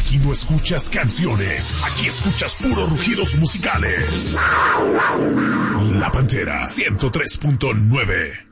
Aquí no escuchas canciones, aquí escuchas puros rugidos musicales. La Pantera 103.9.